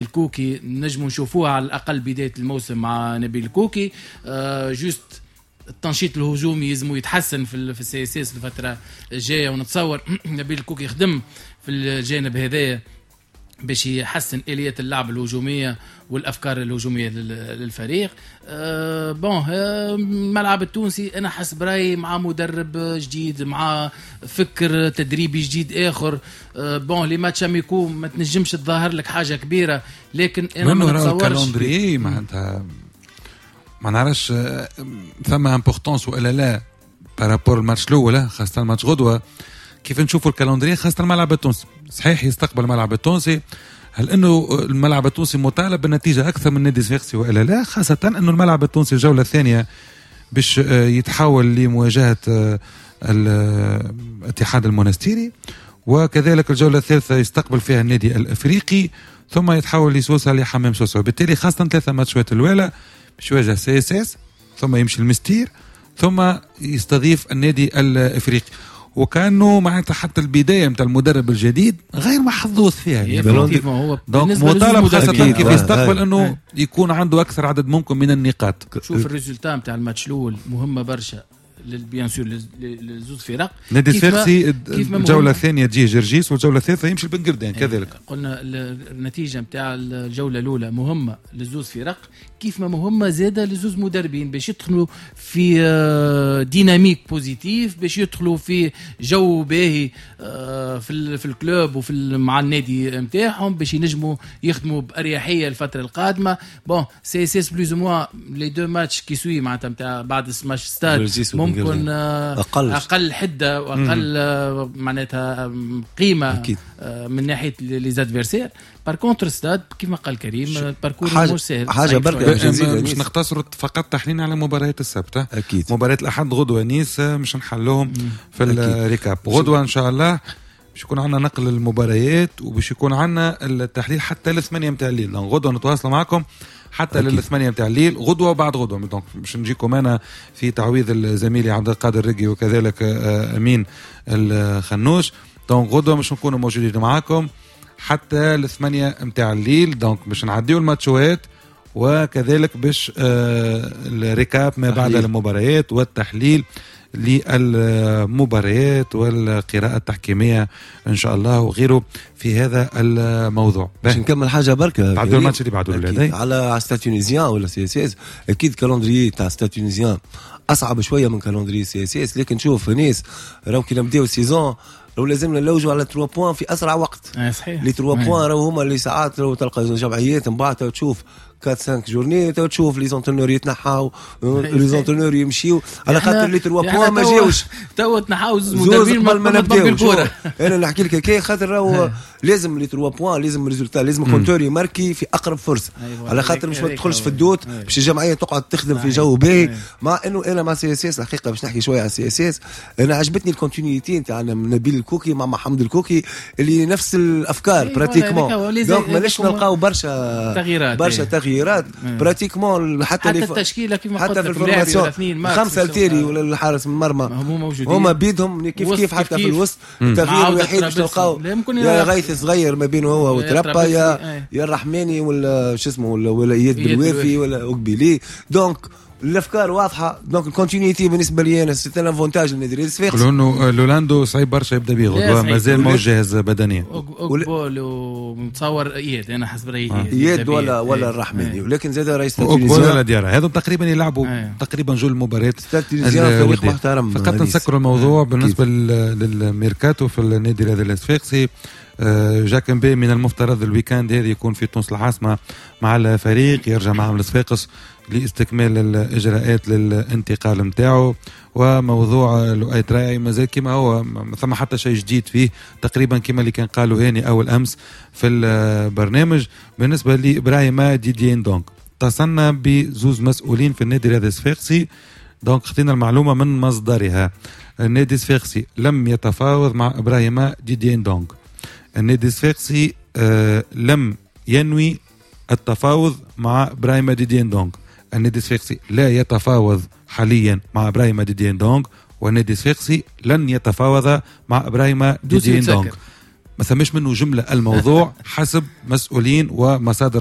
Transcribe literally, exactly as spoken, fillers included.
الكوكي نجموا نشوفوها على الأقل بداية الموسم مع نبيل الكوكي. آه جوست التنشيط الهجومي يلزمو يتحسن في في السي اس اس الفترة الجاية، ونتصور نبيل الكوكي يخدم في الجانب هذايا باش يحسن آليات اللعب الهجومية والأفكار الهجومية للفريق. أه بون الملعب التونسي أنا حسب رأيي مع مدرب جديد، مع فكر تدريبي جديد آخر. أه بون لي ماتش أميكو ما تنجمش تظاهر لك حاجة كبيرة، لكن أنا ما نتصورش الكالندري معناتها ما نعرفش ثم امبورطونس ولا لا بارابور الماتش الأول، خاصة الماتش غدوة. كيف نشوفوا الكالندري خاصة الملعب التونسي صحيح يستقبل الملعب التونسي، هل انه الملعب التونسي مطالب بالنتيجه اكثر من نادي صفاقسي والا لا؟ خاصه انه الملعب التونسي الجوله الثانيه باش يتحول لمواجهه الاتحاد المونستيري، وكذلك الجوله الثالثه يستقبل فيها النادي الافريقي، ثم يتحول لسوسه لحمام سوسه. وبالتالي خاصه ثلاثه ماتشات الأولى باش يواجه سي اس اس، ثم يمشي المستير، ثم يستضيف النادي الافريقي. وكانوا معناتها حتى البدايه نتاع المدرب الجديد غير محظوظ فيها، يعني هو مطالب خاصه كيف يستقبل انه يكون عنده اكثر عدد ممكن من النقاط. شوف الريزولتا نتاع الماتش الاول مهمه برشا بيان سور للزوز فرق. نادي صفاقسي الجوله الثانيه تجي جرجيس والجوله الثالثه يمشي البنقردان كذلك. قلنا النتيجه نتاع الجوله الاولى مهمه للزوز فرق، كيف ما مهمه زاده للزوز مدربين باش يدخلوا في ديناميك بوزيتيف، باش يدخلوا في جو باهي في في الكلوب وفي مع النادي نتاعهم، باش ينجموا يخدموا باريحيه الفتره القادمه. بون سي اس اس بلوز موا لي دو ماتش كي سوي معناتها نتاع بعد ماتش ستاد ممكن أقل, أقل حدة وأقل م. معناتها قيمة أكيد. من ناحية لي زادفيرسير. بار كونتر ستاد كما قال كريم باركور مش سهل، حاجة بركة مش نقتصر فقط تحليل على مباريات السبت. أكيد مباريات الأحد غدوة نيس مش نحلهم في الريكاب. غدوة إن شاء الله باش يكون عندنا نقل المباريات وباش يكون عندنا التحليل حتى للثمانية متاع الليل. غدوة نتواصل معكم حتى للثمانية متاع الليل، غدوة وبعد غدوة. دونك باش نجيكم أنا في تعويض الزميلي عبد القادر الرقي وكذلك أمين الخنوش. دونك غدوة مش نكونوا موجودين معاكم حتى الثمانية متاع الليل. دونك باش نعديو الماتشوات وكذلك باش الريكاب ما بعد المباريات والتحليل للمباريات والقراءة التحكيمية إن شاء الله وغيره في هذا الموضوع. باش نكمل حاجة بركة بعد الماتش اللي بعده الولاد على ستاد تونيزيان ولا سي اس اس. أكيد كالندري تاع ستاد تونيزيان أصعب شوية من كالندري سي اس اس، لكن شوف ناس راهو كي نبداو السيزون لو لازمنا نلوجوا على ثلاثة بوان في أسرع وقت. صحيح لي ثلاثة بوان راهو هما اللي ساعات لو تلقى جمعيات من بعد تشوف أربعة خمسة جورني تشوف لي زونتونور يتنحاو لي زونتونور يمشيو على خاطر لي ثلاثة بوان ما جاوش تو تنحاو زوج مدربين ما نبداوش. انا نحكي لك كي خاطر راهو لازم لي ثلاثة بوان، لازم ريزولتا، لازم كونتور يماركي في اقرب فرصه على خاطر مش ما تدخلش في الدوت باش الجمعيه تقعد تخدم في جو باهي. مع انه انا مع سي اس اس الحقيقه باش نحكي شويه على سي اس اس، انا عجبتني الكونتينيتي نتاعنا من نبيل الكوكي مع محمد الكوكي اللي نفس الافكار براتيكمون. دونك ماناش نلقاو برشا تغييرات برشا تغييرات براتيكمون حتى حتى التشكيله كيما قلت لك الفورماسيون خمسه التيري ولا الحارس من المرمى هما بيدهم كيف كيف حتى في الوسط. التغيير الوحيد باش تلقاو يا غيث صغير ما بينه هو وتربا يا يا الرحماني ولا شو اسمه ولا ولا اياد بالوافي ولا اوكبيلي. دونك الافكار واضحه. دونك الكونتينيتي بالنسبه لي انا سيت ان افونتاج للنادي الصفاقسي. لانه لولاندو صعيب برشا يبدا به غدوه مازال ما جاهز بدنيا. اوكبول ومتصور اياد انا حسب رايي اياد ولا ولا الرحماني. ولكن زاد رئيس تونسيا ولا ديارة هذا تقريبا يلعبوا تقريبا جول المباريات. فريق محترم. فقط نسكر الموضوع بالنسبه للميركاتو في النادي هذا الصفاقسي. جاكن بي من المفترض الويكاند هذا يكون في تونس العاصمه مع الفريق يرجع معهم الصفاقس لاستكمال الإجراءات للانتقال متاعه. وموضوع لؤي تراعي مازال كما هو ثم حتى شيء جديد فيه تقريبا كما اللي كان قالوا هاني أول أمس في البرنامج. بالنسبة لإبراهيم ديديين دونك اتصلنا بزوز مسؤولين في النادي هذا الصفاقسي. دونك خطينا المعلومة من مصدرها. النادي الصفاقسي لم يتفاوض مع إبراهيم ديديين دونك. النادي الصفاقسي آه لم ينوي التفاوض مع إبراهيم ديديين دونك. النادي الصفاقسي لا يتفاوض حاليا مع إبراهيم ديديين دونك، والنادي الصفاقسي لن يتفاوض مع إبراهيم ديديين دونك. ما ثمش منه جملة الموضوع حسب مسؤولين ومصادر